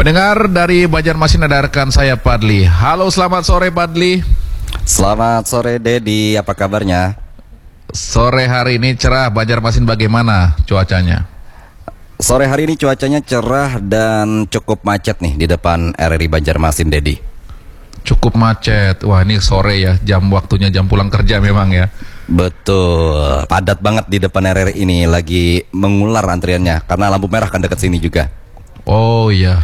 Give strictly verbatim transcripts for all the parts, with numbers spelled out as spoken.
Pendengar dari Banjarmasin, ada rekan saya Padli. Halo, selamat sore Padli. Selamat sore Dedi, apa kabarnya? Sore hari ini cerah, Banjarmasin bagaimana cuacanya? Sore hari ini cuacanya cerah dan cukup macet nih di depan R R I Banjarmasin, Dedi. Cukup macet, wah ini sore ya, jam waktunya jam pulang kerja memang ya. Betul, padat banget di depan R R I ini, lagi mengular antriannya karena lampu merah kan dekat sini juga. Oh iya.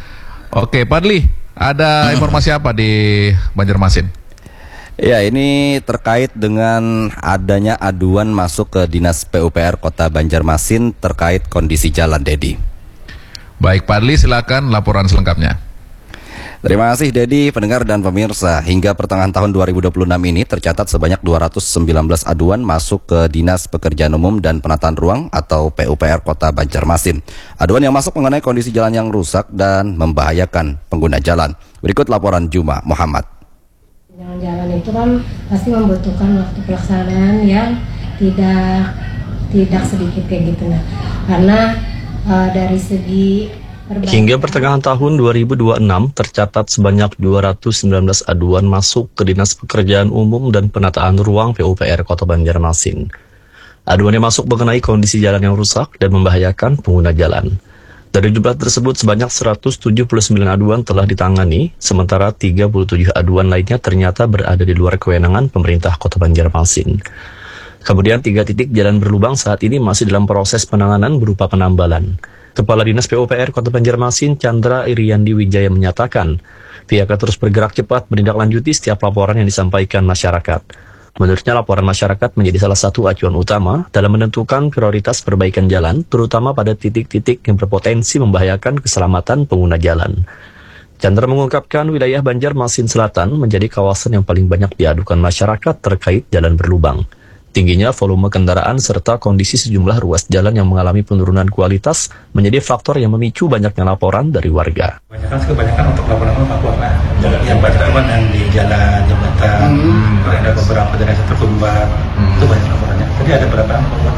Oke Padli, ada informasi apa di Banjarmasin? Ya, ini terkait dengan adanya aduan masuk ke Dinas P U P R Kota Banjarmasin terkait kondisi jalan, Dedi. Baik Padli, silakan laporan selengkapnya. Terima kasih Dedi, pendengar dan pemirsa. Hingga pertengahan tahun dua ribu dua puluh enam ini tercatat sebanyak dua ratus sembilan belas aduan masuk ke Dinas Pekerjaan Umum dan Penataan Ruang atau P U P R Kota Banjarmasin. Aduan yang masuk mengenai kondisi jalan yang rusak dan membahayakan pengguna jalan. Berikut laporan Juma Muhammad. Jalan-jalan itu kan pasti membutuhkan waktu pelaksanaan yang tidak tidak sedikit kayak gitu, nah karena uh, dari segi hingga pertengahan tahun dua ribu dua puluh enam tercatat sebanyak dua ratus sembilan belas aduan masuk ke Dinas Pekerjaan Umum dan Penataan Ruang P U P R Kota Banjarmasin. Aduan yang masuk mengenai kondisi jalan yang rusak dan membahayakan pengguna jalan. Dari jumlah tersebut sebanyak seratus tujuh puluh sembilan aduan telah ditangani, sementara tiga puluh tujuh aduan lainnya ternyata berada di luar kewenangan pemerintah Kota Banjarmasin. Kemudian tiga titik jalan berlubang saat ini masih dalam proses penanganan berupa penambalan. Kepala Dinas P U P R Kota Banjarmasin, Chandra Iriandi Wijaya menyatakan, pihaknya terus bergerak cepat menindaklanjuti setiap laporan yang disampaikan masyarakat. Menurutnya, laporan masyarakat menjadi salah satu acuan utama dalam menentukan prioritas perbaikan jalan, terutama pada titik-titik yang berpotensi membahayakan keselamatan pengguna jalan. Chandra mengungkapkan wilayah Banjarmasin Selatan menjadi kawasan yang paling banyak diadukan masyarakat terkait jalan berlubang. Tingginya volume kendaraan serta kondisi sejumlah ruas jalan yang mengalami penurunan kualitas menjadi faktor yang memicu banyaknya laporan dari warga. Kebanyakan kebanyakan untuk laporan Papua lah, yang bantuan yang di jalan jembatan, hmm. ada beberapa daerah yang tertumbat, hmm. itu banyak laporannya. Tadi ada berapa laporan?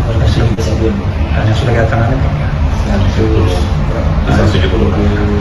Nah, yang sudah kita tangani Pak? seratus tujuh puluh.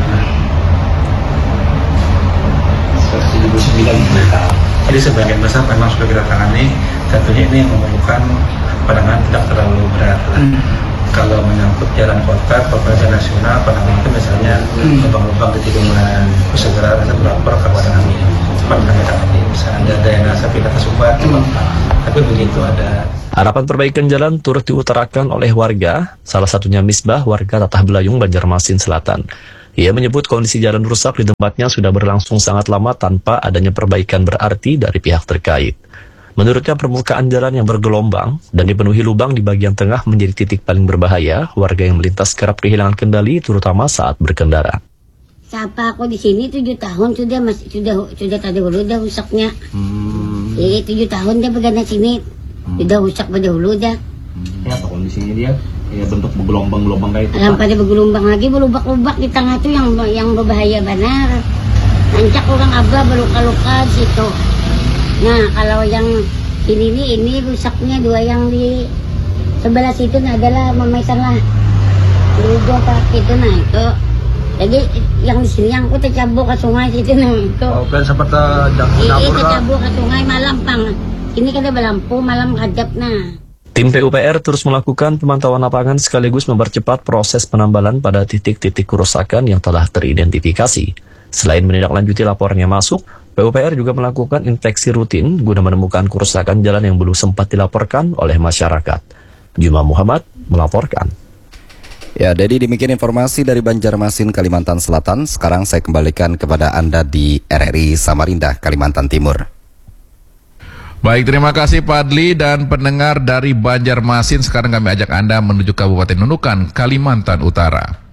seratus tujuh puluh sembilan. Jadi sebagian besar memang sudah kita tangani, tentunya ini yang memerlukan penanganan tidak terlalu berat. Hmm. Kalau menyangkut jalan kota, jalan nasional, penanganan itu misalnya lubang-lubang di tikungan, segera ada berapa kawan kami cepat kami tangani. Misalnya ada yang nasa pindah ke Sumbar, tapi begitu ada. Harapan perbaikan jalan turut diutarakan oleh warga, salah satunya Misbah, warga Tatah Belayung, Banjarmasin Selatan. Ia menyebut kondisi jalan rusak di tempatnya sudah berlangsung sangat lama tanpa adanya perbaikan berarti dari pihak terkait. Menurutnya, permukaan jalan yang bergelombang dan dipenuhi lubang di bagian tengah menjadi titik paling berbahaya. Warga yang melintas kerap kehilangan kendali, terutama saat berkendara. Siapa aku di sini tujuh tahun sudah masih sudah sudah tadi dulu udah rusaknya. Hmm. Eh tujuh tahun dia bergana sini, hmm. udah rusak pada hulu dah. Hmm. Ya, apa kondisinya dia? Ya, bentuk bergelombang-gelombang kayak itu. Pada bergelombang lagi, berlubak-lubak di tengah tuh yang yang berbahaya benar. Nancak orang abah berluka-luka situ. Nah, kalau yang ini nih ini rusaknya dua yang di sebelah situ nah, adalah memaisan lah. Dua pak itu nah itu. Jadi yang di sini yang aku tercabuk ke sungai situ nah itu. Oh, kan seperti dapur. Iya, tercabuk ke sungai malam pang. Ini kan ada lampu malam hadap nah. Tim P U P R terus melakukan pemantauan lapangan sekaligus mempercepat proses penambalan pada titik-titik kerusakan yang telah teridentifikasi. Selain menindaklanjuti laporan yang masuk, P U P R juga melakukan inspeksi rutin guna menemukan kerusakan jalan yang belum sempat dilaporkan oleh masyarakat. Juma Muhammad melaporkan. Ya, jadi demikian informasi dari Banjarmasin, Kalimantan Selatan. Sekarang saya kembalikan kepada Anda di R R I Samarinda, Kalimantan Timur. Baik, terima kasih Padli dan pendengar dari Banjarmasin. Sekarang kami ajak Anda menuju Kabupaten Nunukan, Kalimantan Utara.